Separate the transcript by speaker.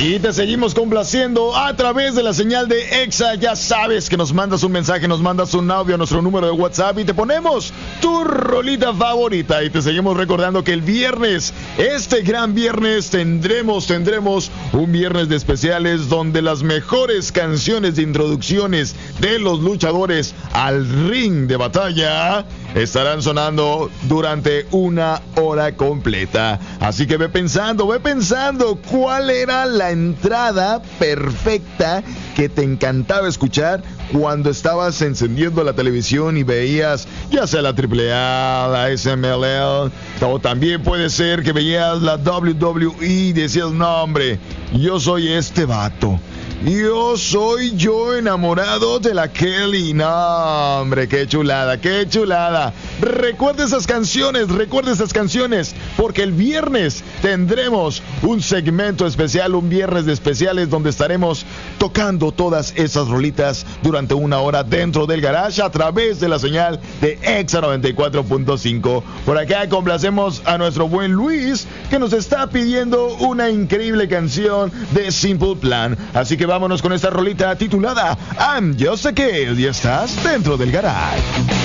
Speaker 1: Y te seguimos complaciendo a través de la señal de Exa. Ya sabes que nos mandas un mensaje, nos mandas un audio a nuestro número de WhatsApp y te ponemos tu rolita favorita. Y te seguimos recordando que el viernes, este gran viernes, tendremos un viernes de especiales donde las mejores canciones de introducciones de los luchadores al ring de batalla estarán sonando durante una hora completa. Así que ve pensando cuál era la entrada perfecta que te encantaba escuchar cuando estabas encendiendo la televisión y veías ya sea la AAA, la SMLL, o también puede ser que veías la WWE y decías, no hombre, yo soy este vato. Soy yo enamorado de la Kelly. No, hombre, qué chulada. Recuerda esas canciones, porque el viernes tendremos un segmento especial, un viernes de especiales, donde estaremos tocando todas esas rolitas durante una hora dentro del garage a través de la señal de Exa 94.5. Por acá complacemos a nuestro buen Luis, que nos está pidiendo una increíble canción de Simple Plan. Así que vámonos con esta rolita titulada I'm Just a Kid y estás dentro del garage.